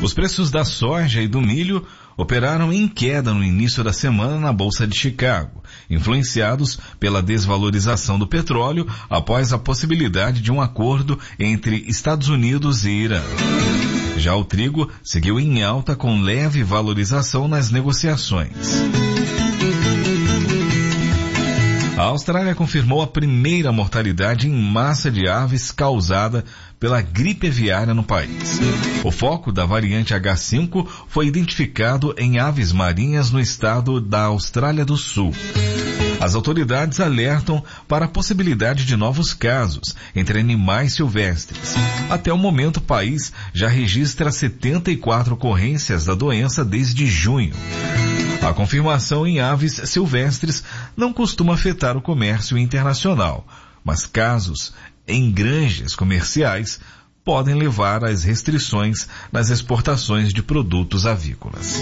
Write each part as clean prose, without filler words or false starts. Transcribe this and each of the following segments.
Os preços da soja e do milho operaram em queda no início da semana na Bolsa de Chicago, influenciados pela desvalorização do petróleo após a possibilidade de um acordo entre Estados Unidos e Irã. Já o trigo seguiu em alta com leve valorização nas negociações. A Austrália confirmou a primeira mortalidade em massa de aves causada pela gripe aviária no país. O foco da variante H5 foi identificado em aves marinhas no estado da Austrália do Sul. As autoridades alertam para a possibilidade de novos casos entre animais silvestres. Até o momento, o país já registra 74 ocorrências da doença desde junho. A confirmação em aves silvestres não costuma afetar o comércio internacional, mas casos em granjas comerciais podem levar às restrições nas exportações de produtos avícolas.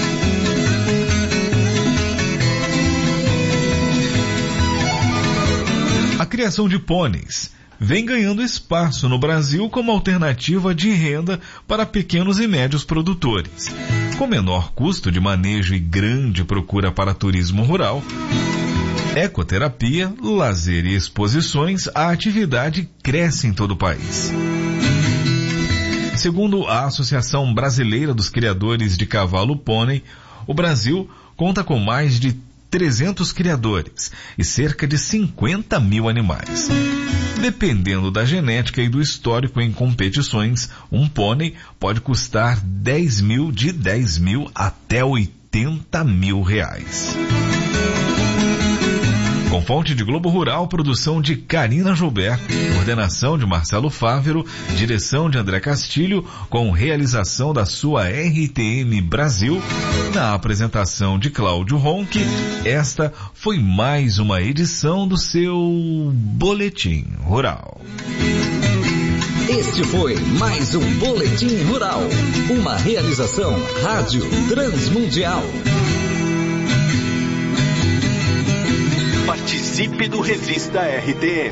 A criação de pôneis vem ganhando espaço no Brasil como alternativa de renda para pequenos e médios produtores. Com menor custo de manejo e grande procura para turismo rural, ecoterapia, lazer e exposições, a atividade cresce em todo o país. Segundo a Associação Brasileira dos Criadores de Cavalo Pônei, o Brasil conta com mais de 300 criadores e cerca de 50 mil animais. Dependendo da genética e do histórico em competições, um pônei pode custar de 10 mil até 80 mil reais. Com fonte de Globo Rural, produção de Karina Joubert, coordenação de Marcelo Fávero, direção de André Castilho, com realização da sua RTM Brasil, na apresentação de Cláudio Ronque, esta foi mais uma edição do seu Boletim Rural. Este foi mais um Boletim Rural, uma realização Rádio Transmundial. Participe do Revista RTM.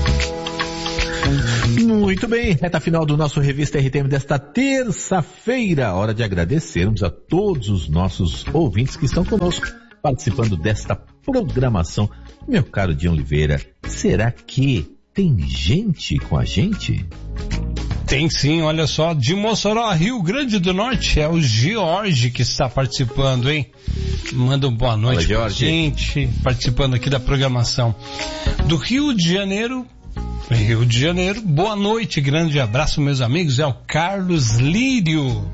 Muito bem, reta final do nosso Revista RTM desta terça-feira. Hora de agradecermos a todos os nossos ouvintes que estão conosco, participando desta programação. Meu caro Dion Oliveira, será que tem gente com a gente? Tem sim, olha só, de Mossoró, Rio Grande do Norte, é o George que está participando, hein? Manda uma boa noite pra gente, participando aqui da programação. Do Rio de Janeiro, boa noite, grande abraço, meus amigos, é o Carlos Lírio.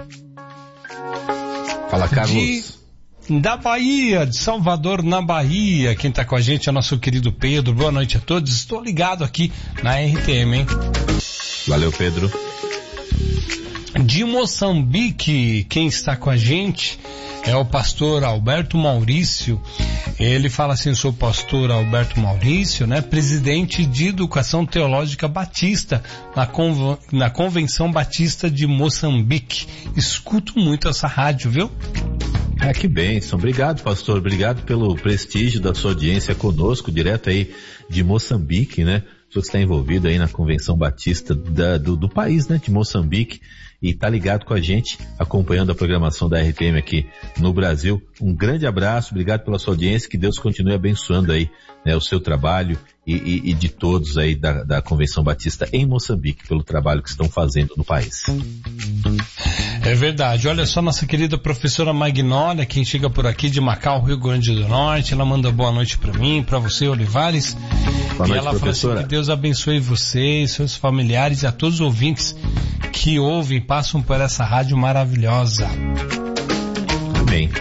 Fala, Carlos. Da Bahia, de Salvador, na Bahia, quem está com a gente é o nosso querido Pedro, boa noite a todos, estou ligado aqui na RTM, hein? Valeu, Pedro. De Moçambique, quem está com a gente é o pastor Alberto Maurício. Ele fala assim, sou o pastor Alberto Maurício, né? Presidente de Educação Teológica Batista na Convenção Batista de Moçambique. Escuto muito essa rádio, viu? Que bênção. Obrigado, pastor. Obrigado pelo prestígio da sua audiência conosco, direto aí de Moçambique, né? Você está envolvido aí na Convenção Batista do país, né, de Moçambique, e está ligado com a gente, acompanhando a programação da RTM aqui no Brasil. Um grande abraço, obrigado pela sua audiência, que Deus continue abençoando aí, né, o seu trabalho e de todos aí da Convenção Batista em Moçambique, pelo trabalho que estão fazendo no país. É verdade, olha só, nossa querida professora Magnólia, quem chega por aqui de Macau, Rio Grande do Norte, ela manda boa noite para mim, para você, Olivares. Boa noite, ela fala assim, que Deus abençoe você, seus familiares e a todos os ouvintes que ouvem e passam por essa rádio maravilhosa. Amém.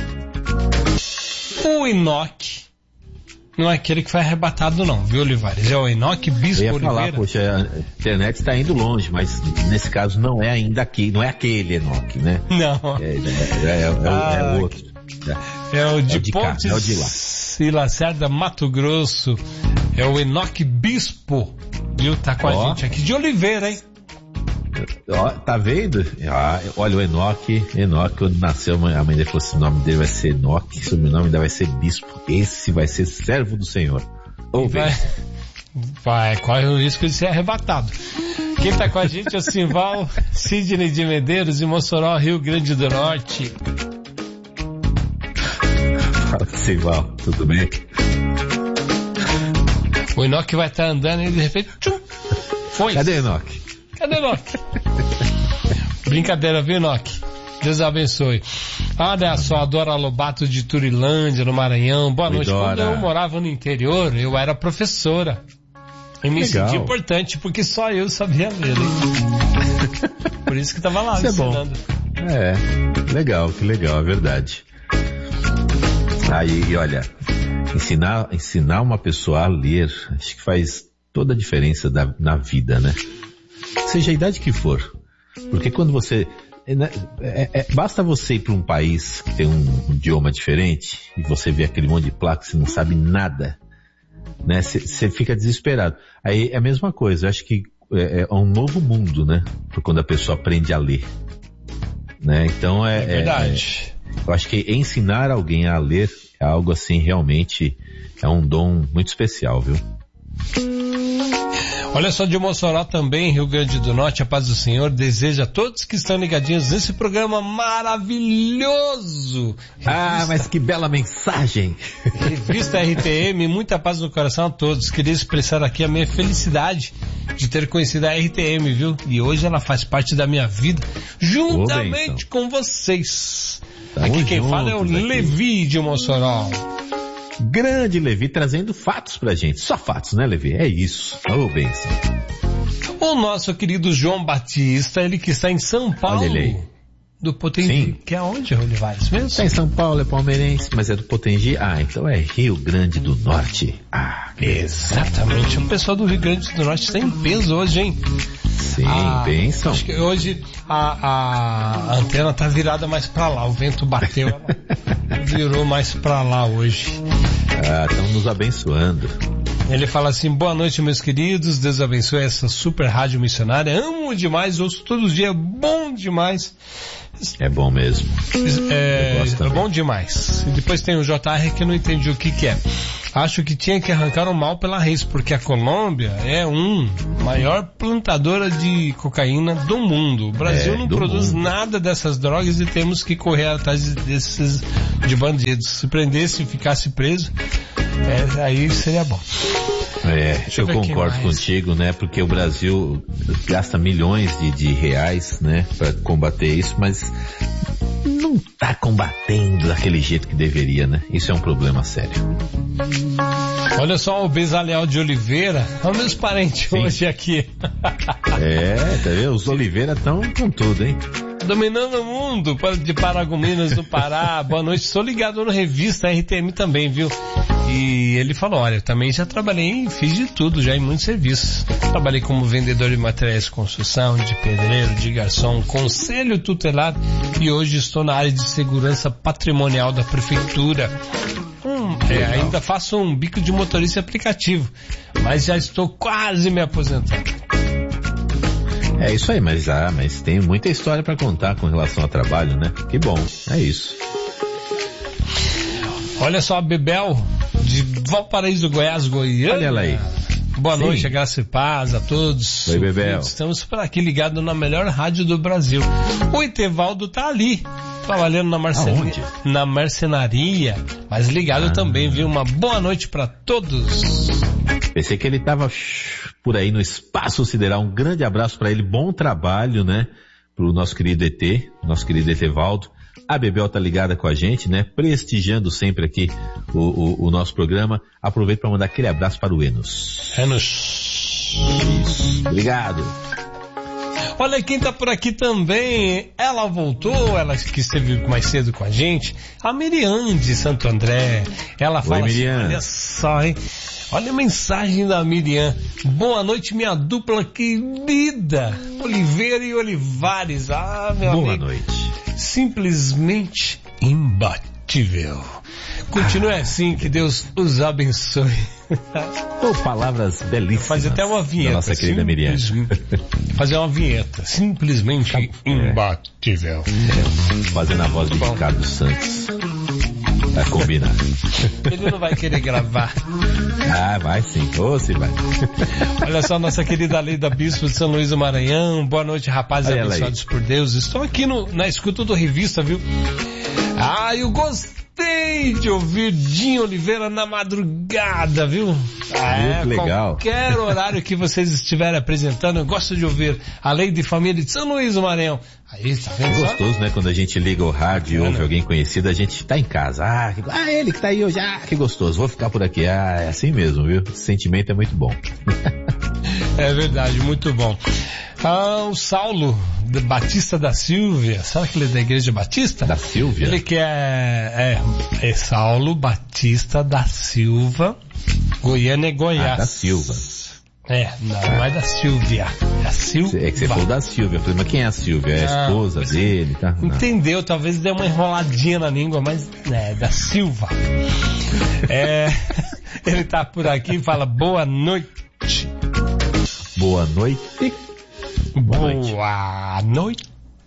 O Enoque não é aquele que foi arrebatado não, viu, Olivares? É o Enoque Bispo Oliveira. Eu ia falar, Oliveira. poxa, a internet está indo longe, mas nesse caso não é ainda aqui, não é aquele Enoque, né? Não. É o outro. É o de cá, Pontes é o de lá. e Lacerda, Mato Grosso. É o Enoque Bispo, viu? Tá com a gente aqui de Oliveira, hein? Tá vendo? Olha, o Enoque, quando nasceu, a mãe dele falou assim, o nome dele vai ser Enoque, o sobrenome ainda vai ser Bispo. Esse vai ser servo do Senhor. corre o risco de ser arrebatado. Quem tá com a gente é o Simval Sidney de Medeiros, em Mossoró, Rio Grande do Norte. Fala, Simval, tudo bem? O Enoque vai estar andando e de repente, tchum, foi. Cadê Enoque? Brincadeira, viu, Enoque? Deus abençoe. Olha só, a Dora Lobato de Turilândia, no Maranhão. Boa noite. Dora. Quando eu morava no interior, eu era professora. E me senti importante, porque só eu sabia ler, hein? Por isso que tava lá isso ensinando. É bom. Legal, que legal, é verdade. Aí, olha, ensinar uma pessoa a ler, acho que faz toda a diferença na vida, né? Seja a idade que for. Porque quando você... basta você ir para um país que tem um idioma diferente e você vê aquele monte de placa, você não sabe nada, né? Você fica desesperado. Aí é a mesma coisa, eu acho que é um novo mundo, né? Quando a pessoa aprende a ler, né? Então é verdade. Eu acho que ensinar alguém a ler é algo assim, realmente é um dom muito especial, viu? Olha só, de Mossoró também, Rio Grande do Norte, a paz do Senhor deseja a todos que estão ligadinhos nesse programa maravilhoso. Mas que bela mensagem! Revista RTM, muita paz no coração a todos. Queria expressar aqui a minha felicidade de ter conhecido a RTM, viu? E hoje ela faz parte da minha vida, juntamente com vocês. Aqui quem fala é o Levi de Mossoró. Grande Levi, trazendo fatos pra gente. Só fatos, né, Levi? É isso. Ô, bênção. O nosso querido João Batista, ele que está em São Paulo. Olha ele aí. Do Potengi. Que é onde, Olivares mesmo? Está em São Paulo, é palmeirense, mas é do Potengi. Então é Rio Grande do Norte. Exatamente. O pessoal do Rio Grande do Norte está em peso hoje, hein? Sim, bênção. Acho que hoje a antena tá virada mais pra lá. O vento bateu, ela virou mais pra lá hoje. Estão nos abençoando. Ele fala assim: boa noite, meus queridos, Deus abençoe essa super rádio missionária, amo demais, ouço todos os dias, bom demais. É bom mesmo. É bom demais. E depois tem o JR que eu não entendi o que é. Acho que tinha que arrancar o mal pela raiz, porque a Colômbia é maior plantadora de cocaína do mundo. O Brasil não produz nada dessas drogas e temos que correr atrás desses de bandidos. Se prendesse e ficasse preso, aí seria bom. Eu concordo contigo, né? Porque o Brasil gasta milhões de reais, né? Para combater isso, mas não tá combatendo daquele jeito que deveria, né? Isso é um problema sério. Olha só o Bezaliel de Oliveira, é o meus parentes hoje aqui. Tá vendo? Os Oliveira estão com tudo, hein? Dominando o mundo, de Paragominas do Pará. Boa noite, estou ligado no Revista RTM também, viu? E ele falou, olha, eu também já trabalhei, fiz de tudo, já em muitos serviços. Trabalhei como vendedor de materiais de construção, de pedreiro, de garçom, conselho tutelar e hoje estou na área de segurança patrimonial da prefeitura. Ainda faço um bico de motorista aplicativo, mas já estou quase me aposentando. É isso aí, mas tem muita história para contar com relação ao trabalho, né? Que bom, é isso. Olha só a Bebel de Valparaíso, Goiás, Goiânia. Olha ela aí. Boa noite, a graça e paz a todos. Oi, Bebel. Estamos por aqui ligados na melhor rádio do Brasil. O Etevaldo tá ali, trabalhando na marcenaria, mas ligado também, viu? Uma boa noite para todos. Pensei que ele tava por aí no espaço sideral. Um grande abraço para ele, bom trabalho, né? Pro nosso querido nosso querido Etevaldo. A Bebel tá ligada com a gente, né? Prestigiando sempre aqui o nosso programa. Aproveito para mandar aquele abraço para o Enos. Isso. Obrigado. Olha quem tá por aqui também. Ela voltou, ela que esteve mais cedo com a gente. A Miriam de Santo André. Ela fala assim, olha só, hein? Olha a mensagem da Miriam. Boa noite, minha dupla querida. Oliveira e Olivares. Meu amigo. Boa noite. Simplesmente imbatível. Continue assim, que Deus os abençoe. Palavras belíssimas. Fazer até uma vinheta. Nossa querida Miriam. Fazer uma vinheta. Simplesmente imbatível. Fazendo a voz de Ricardo Santos. Tá combinado. Ele não vai querer gravar. Ah, vai sim. Ô, se vai. Olha só, nossa querida Leida Bispo de São Luís do Maranhão. Boa noite, rapazes abençoados por Deus. Estou aqui na escuta do Revista, viu? Ah, eu gostei de ouvir Dinho Oliveira na madrugada, viu? Muito legal. Qualquer horário que vocês estiverem apresentando, eu gosto de ouvir a Lei de Família de São Luís do Maranhão. Aí, tá vendo? É gostoso, né? Quando a gente liga o rádio e ouve alguém conhecido, a gente tá em casa. Ele que tá aí hoje. Que gostoso. Vou ficar por aqui. É assim mesmo, viu? O sentimento é muito bom. É verdade, muito bom. O Saulo Batista da Silvia, sabe que ele é da Igreja Batista? Da Silvia? Ele que é Saulo Batista da Silva, Goiânia e Goiás. Da Silva. Não é da Silvia, é a Silva. É que você falou da Silvia, eu falei, mas quem é a Silvia? É a esposa dele, tá? Entendeu, talvez dê uma enroladinha na língua, mas é da Silva. Ele tá por aqui e fala boa noite. Boa noite. Boa noite.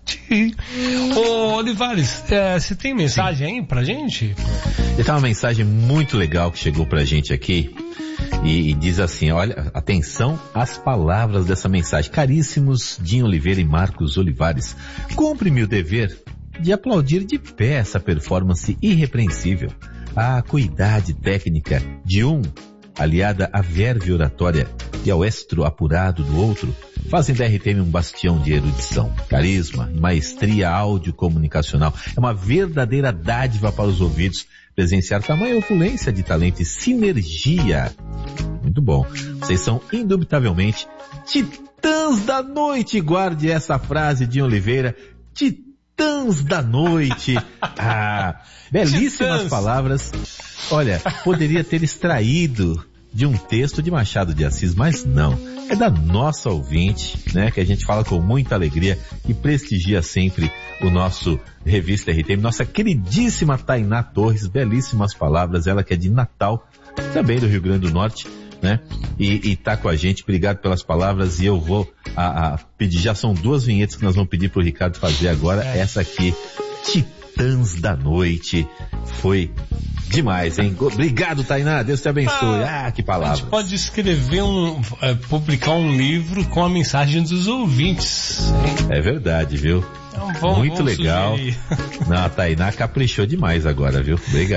Ô, Olivares, você tem mensagem aí pra gente? Tem uma mensagem muito legal que chegou pra gente aqui e diz assim, olha, atenção às palavras dessa mensagem. Caríssimos Dinho Oliveira e Marcos Olivares, cumpre-me o dever de aplaudir de pé essa performance irrepreensível. A acuidade técnica de um, aliada à verve oratória e ao estro apurado do outro, fazem da RTM um bastião de erudição, carisma e maestria áudio-comunicacional. É uma verdadeira dádiva para os ouvidos presenciar tamanha opulência de talento e sinergia. Muito bom. Vocês são indubitavelmente titãs da noite. Guarde essa frase de Oliveira. Titãs da noite. Belíssimas titãs. Palavras. Olha, poderia ter extraído de um texto de Machado de Assis, mas não. É da nossa ouvinte, né, que a gente fala com muita alegria e prestigia sempre o nosso Revista RTM. Nossa queridíssima Tainá Torres, belíssimas palavras, ela que é de Natal, também do Rio Grande do Norte, né, e tá com a gente. Obrigado pelas palavras e eu vou pedir, já são 2 vinhetas que nós vamos pedir pro Ricardo fazer agora, essa aqui, Titãs da Noite, foi demais, hein? Obrigado, Tainá. Deus te abençoe. Que palavras. A gente pode escrever publicar um livro com a mensagem dos ouvintes. Hein? É verdade, viu? Então, vamos muito legal. Não, a Tainá caprichou demais agora, viu? Obrigado.